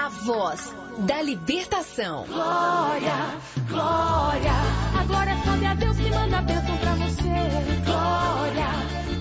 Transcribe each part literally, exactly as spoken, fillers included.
a voz da libertação. Glória, glória, a glória sobe a Deus que manda a bênção pra você. Glória,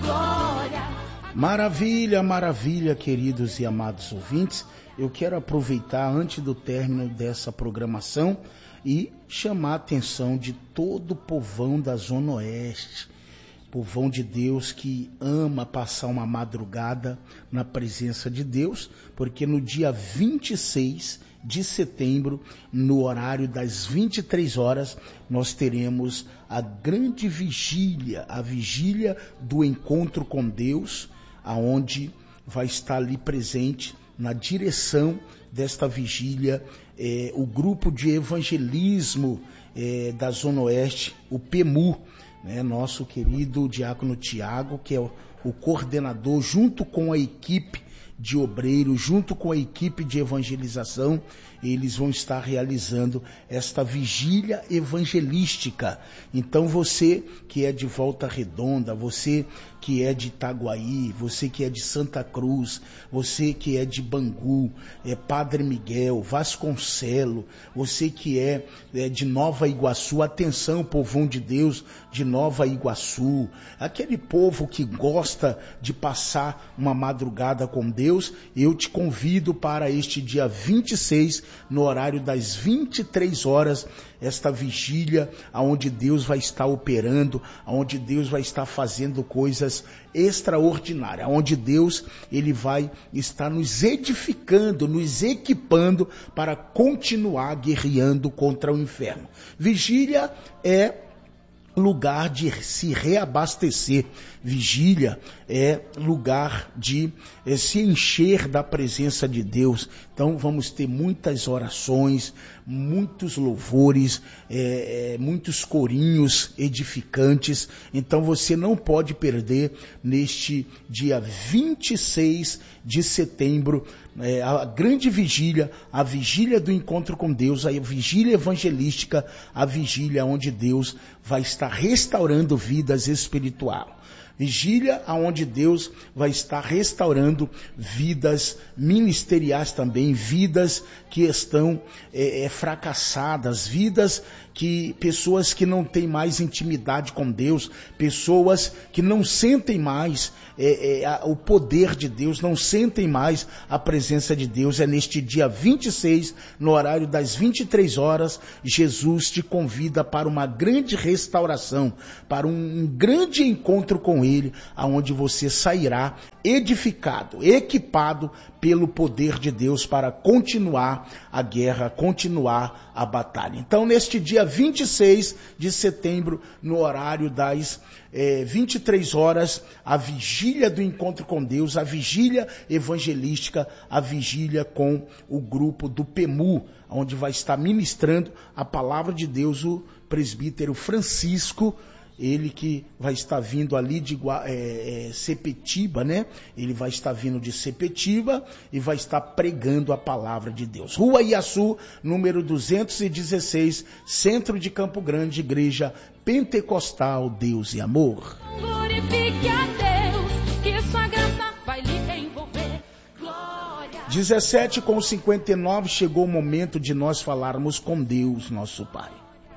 glória. Maravilha, maravilha, queridos e amados ouvintes. Eu quero aproveitar antes do término dessa programação e chamar a atenção de todo o povão da Zona Oeste, povão de Deus que ama passar uma madrugada na presença de Deus, porque no dia vinte e seis de setembro, no horário das vinte e três horas, nós teremos a grande vigília, a vigília do encontro com Deus, aonde vai estar ali presente na direção desta vigília eh, o grupo de evangelismo eh, da Zona Oeste, o P E M U, né, nosso querido diácono Tiago, que é o, o coordenador, junto com a equipe de obreiros, junto com a equipe de evangelização, eles vão estar realizando esta vigília evangelística. Então você que é de Volta Redonda, você que é de Itaguaí, você que é de Santa Cruz, você que é de Bangu, é Padre Miguel, Vasconcelo, você que é, é de Nova Iguaçu, atenção, povão de Deus de Nova Iguaçu, aquele povo que gosta de passar uma madrugada com Deus, eu te convido para este dia vinte e seis, no horário das vinte e três horas, esta vigília, onde Deus vai estar operando, onde Deus vai estar fazendo coisas extraordinárias, onde Deus ele vai estar nos edificando, nos equipando para continuar guerreando contra o inferno. Vigília é lugar de se reabastecer. Vigília é lugar de é, se encher da presença de Deus. Então vamos ter muitas orações, muitos louvores, é, é, muitos corinhos edificantes. Então você não pode perder neste dia vinte e seis de setembro, é, a grande vigília, a vigília do encontro com Deus, a vigília evangelística, a vigília onde Deus vai estar restaurando vidas espirituais. Vigília onde Deus vai estar restaurando vidas ministeriais também, vidas que estão é, é, fracassadas, vidas que, pessoas que não têm mais intimidade com Deus, pessoas que não sentem mais é, é, a, o poder de Deus, não sentem mais a presença de Deus. É neste dia vinte e seis, no horário das vinte e três horas, Jesus te convida para uma grande restauração, para um, um grande encontro com Ele, aonde você sairá edificado, equipado pelo poder de Deus para continuar a guerra, continuar a batalha. Então, neste dia vinte e seis de setembro, no horário das eh, vinte e três horas, a vigília do encontro com Deus, a vigília evangelística, a vigília com o grupo do P E M U, onde vai estar ministrando a palavra de Deus o presbítero Francisco, ele que vai estar vindo ali de é, é, Sepetiba, né? Ele vai estar vindo de Sepetiba e vai estar pregando a palavra de Deus. Rua Iaçu, número duzentos e dezesseis, centro de Campo Grande, Igreja Pentecostal Deus e Amor. Glorifique a Deus, que sua graça vai lhe envolver. Glória. dezessete com cinquenta e nove, chegou o momento de nós falarmos com Deus, nosso Pai.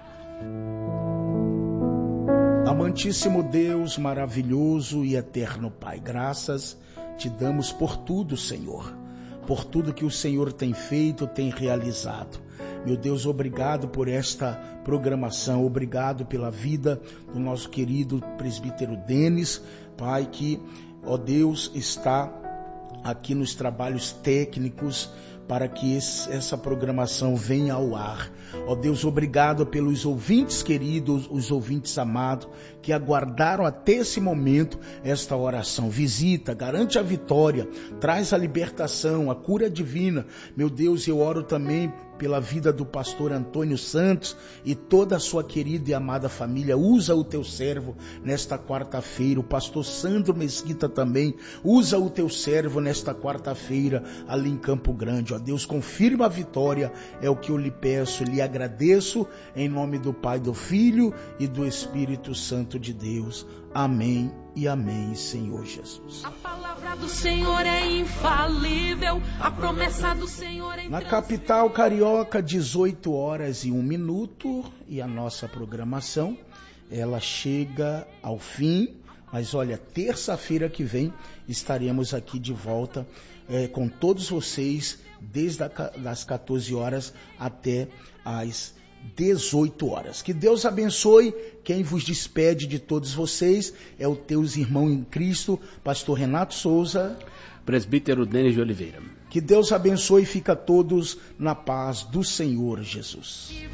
Amantíssimo Deus, maravilhoso e eterno Pai, graças te damos por tudo, Senhor, por tudo que o Senhor tem feito, tem realizado. Meu Deus, obrigado por esta programação, obrigado pela vida do nosso querido presbítero Denis, Pai, que, ó Deus, está aqui nos trabalhos técnicos para que esse, essa programação venha ao ar. Ó Deus, obrigado pelos ouvintes queridos, os ouvintes amados, que aguardaram até esse momento esta oração. Visita, garante a vitória, traz a libertação, a cura divina. Meu Deus, eu oro também pela vida do pastor Antônio Santos e toda a sua querida e amada família. Usa o teu servo nesta quarta-feira. O pastor Sandro Mesquita também, usa o teu servo nesta quarta-feira ali em Campo Grande. Ó Deus, confirma a vitória, é o que eu lhe peço, lhe agradeço, em nome do Pai, do Filho e do Espírito Santo de Deus. Amém e amém, Senhor Jesus. A palavra do Senhor é infalível, a promessa do Senhor é Na capital carioca, dezoito horas e um minuto, e a nossa programação, ela chega ao fim, mas olha, terça-feira que vem estaremos aqui de volta é, com todos vocês, desde as quatorze horas até as dezoito horas. Que Deus abençoe. Quem vos despede de todos vocês é o teus irmão em Cristo, pastor Renato Souza, presbítero Denis de Oliveira. Que Deus abençoe e fica todos na paz do Senhor Jesus.